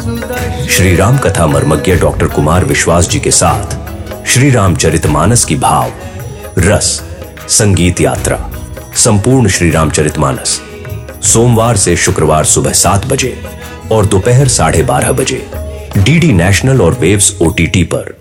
श्री राम कथा मर्मज्ञ डॉक्टर कुमार विश्वास जी के साथ श्री रामचरितमानस की भाव, रस, संगीत यात्रा, संपूर्ण श्री रामचरितमानस सोमवार से शुक्रवार सुबह 7 बजे और दोपहर 12:30 बजे डीडी नेशनल और वेव्स OTT पर।